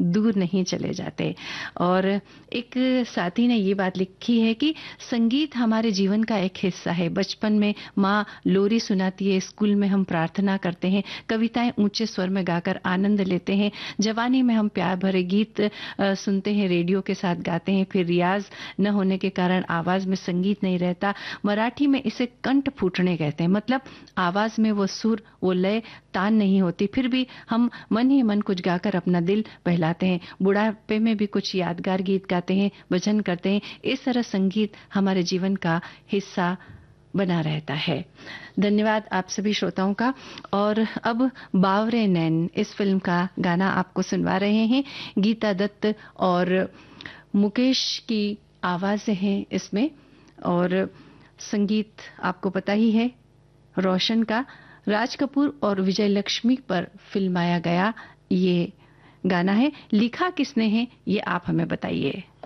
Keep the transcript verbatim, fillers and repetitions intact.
दूर नहीं चले जाते। और एक साथी ने ये बात लिखी है कि संगीत हमारे जीवन का एक हिस्सा है। बचपन में माँ लोरी सुनाती है, स्कूल में हम प्रार्थना करते हैं, कविताएं ऊंचे स्वर में गाकर आनंद लेते हैं, जवानी में हम प्यार भरे गीत आ, सुनते हैं, रेडियो के साथ गाते हैं, फिर रियाज न होने के कारण आवाज में संगीत नहीं रहता। मराठी में इसे कंठ फूटने कहते हैं, मतलब आवाज में वो सुर, वो लय, तान नहीं होती, फिर भी हम मन ही मन कुछ गाकर अपना दिल बहलाते हैं। बुढ़ापे में भी कुछ यादगार गीत गाते हैं, भजन करते हैं। इस तरह संगीत हमारे जीवन का हिस्सा बना रहता है। धन्यवाद आप सभी श्रोताओं का। और अब बावरे नैन इस फिल्म का गाना आपको सुनवा रहे हैं। गीता दत्त और मुकेश की आवाजें हैं इसमें, और संगीत आपको पता ही है रोशन का। राज कपूर और विजय लक्ष्मी पर फिल्माया गया ये गाना है। लिखा किसने है ये आप हमें बताइए।